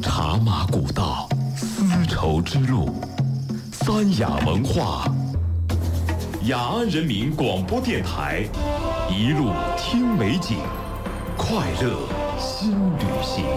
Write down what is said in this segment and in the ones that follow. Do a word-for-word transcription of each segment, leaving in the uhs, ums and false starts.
茶马古道，丝绸之路，三雅文化。雅安人民广播电台，一路听美景，快乐新旅行。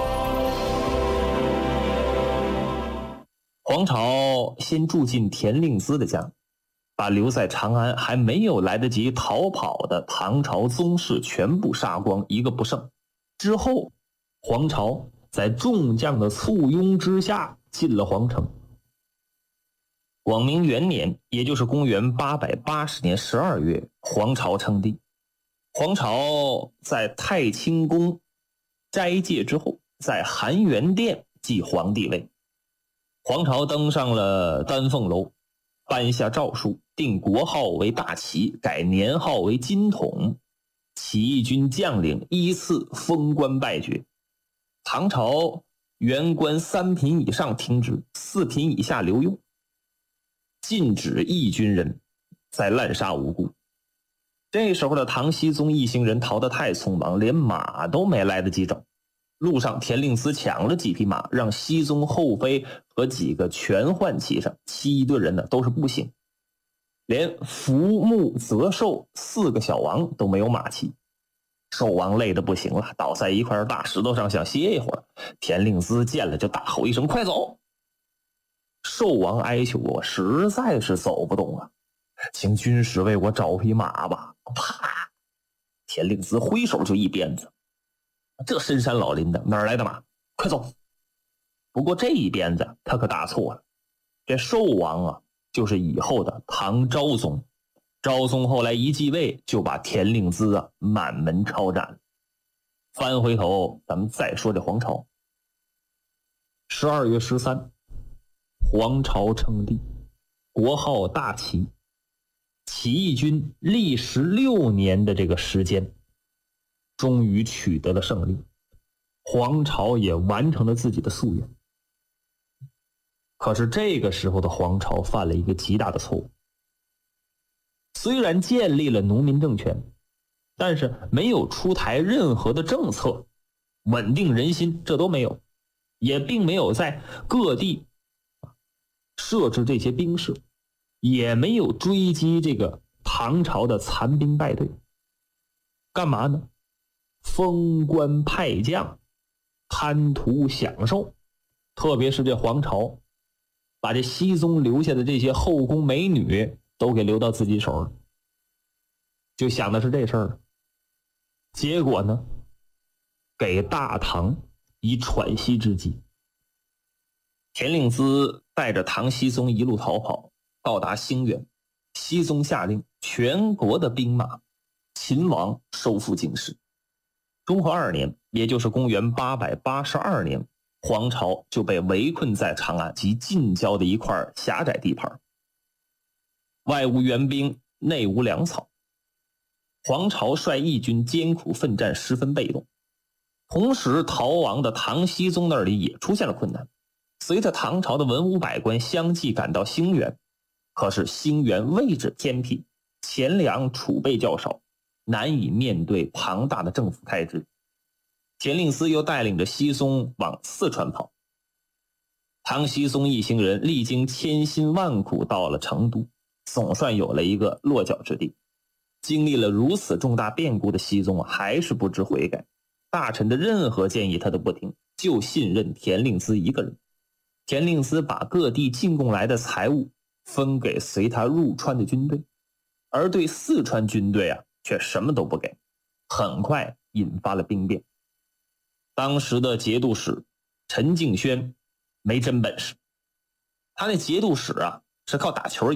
黄巢先住进田令孜的家，把留在长安还没有来得及逃跑的唐朝宗室全部杀光，一个不剩。之后，黄巢在众将的簇拥之下进了皇城。广明元年，也就是公元八百八十年十二月，黄巢称帝。黄巢在太清宫斋戒之后，在含元殿继皇帝位。黄巢登上了丹凤楼，颁下诏书，定国号为大齐，改年号为金统。起义军将领依次封官拜爵。唐朝原官三品以上停职，四品以下留用，禁止义军人再滥杀无辜。这时候的唐僖宗一行人逃得太匆忙，连马都没来得及找。路上田令孜抢了几匹马，让僖宗后妃和几个全换骑上，其余的人呢都是步行，连福木泽寿四个小王都没有马骑。寿王累得不行了，倒在一块大石头上想歇一会儿。田令孜见了就大吼一声：“快走！”寿王哀求：“我实在是走不动啊，请军师为我找匹马吧。”啪！田令孜挥手就一鞭子。这深山老林的，哪儿来的马？快走！不过这一鞭子他可打错了。这寿王啊，就是以后的唐昭宗。昭宗后来一继位，就把田令孜啊满门抄斩。翻回头，咱们再说这黄巢。十二月十三，黄巢称帝，国号大齐。起义军历时六年的这个时间，终于取得了胜利，黄巢也完成了自己的夙愿。可是这个时候的黄巢犯了一个极大的错误。虽然建立了农民政权，但是没有出台任何的政策稳定人心，这都没有，也并没有在各地设置这些兵士，也没有追击这个唐朝的残兵败队。干嘛呢？封官派将，贪图享受。特别是这黄巢把这僖宗留下的这些后宫美女都给留到自己手了，就想的是这事儿。结果呢，给大唐以喘息之机。田令孜带着唐僖宗一路逃跑，到达兴元，僖宗下令全国的兵马勤王收复京师。中和二年，也就是公元八百八十二年，黄巢就被围困在长安及近郊的一块狭窄地盘，外无援兵，内无粮草。黄巢率义军艰苦奋战，十分被动。同时逃亡的唐僖宗那里也出现了困难。随着唐朝的文武百官相继赶到兴元，可是兴元位置偏僻，钱粮储备较少，难以面对庞大的政府开支。田令孜又带领着僖宗往四川跑。唐僖宗一行人历经千辛万苦到了成都，总算有了一个落脚之地。经历了如此重大变故的僖宗还是不知悔改，大臣的任何建议他都不听，就信任田令孜一个人。田令孜把各地进贡来的财物分给随他入川的军队，而对四川军队啊却什么都不给，很快引发了兵变。当时的节度使陈敬轩没真本事，他那节度使啊是靠打球